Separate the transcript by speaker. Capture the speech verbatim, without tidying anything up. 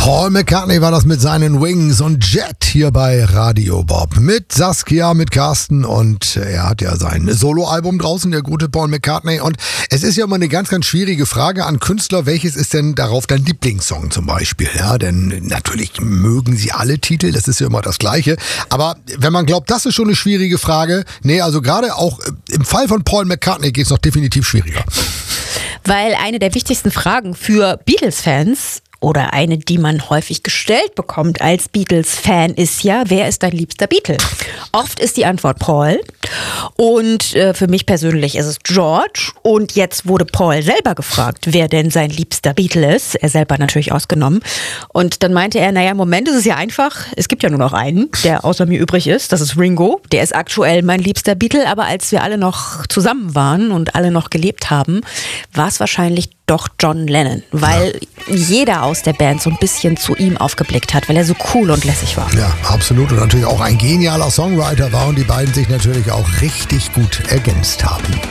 Speaker 1: Paul McCartney war das mit seinen Wings und Jet hier bei Radio Bob. Mit Saskia, mit Carsten und er hat ja sein Soloalbum draußen, der gute Paul McCartney. Und es ist ja immer eine ganz, ganz schwierige Frage an Künstler, welches ist denn darauf dein Lieblingssong zum Beispiel? Ja, denn natürlich mögen sie alle Titel, das ist ja immer das Gleiche. Aber wenn man glaubt, das ist schon eine schwierige Frage, nee, also gerade auch im Fall von Paul McCartney geht es noch definitiv schwieriger.
Speaker 2: Weil eine der wichtigsten Fragen für Beatles-Fans oder eine, die man häufig gestellt bekommt als Beatles-Fan, ist ja, wer ist dein liebster Beatle? Oft ist die Antwort Paul und äh, für mich persönlich ist es George. Und jetzt wurde Paul selber gefragt, wer denn sein liebster Beatle ist. Er selber natürlich ausgenommen. Und dann meinte er, naja, im Moment ist es ja einfach, es gibt ja nur noch einen, der außer mir übrig ist, das ist Ringo. Der ist aktuell mein liebster Beatle, aber als wir alle noch zusammen waren und alle noch gelebt haben, war es wahrscheinlich doch John Lennon, weil ja. jeder aus der Band so ein bisschen zu ihm aufgeblickt hat, weil er so cool und lässig war.
Speaker 1: Ja, absolut. Und natürlich auch ein genialer Songwriter war und die beiden sich natürlich auch richtig gut ergänzt haben.